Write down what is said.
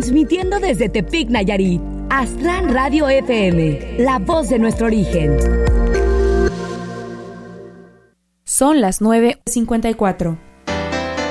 Transmitiendo desde Tepic, Nayarit. Aztlán Radio FM, la voz de nuestro origen. Son las 9:54.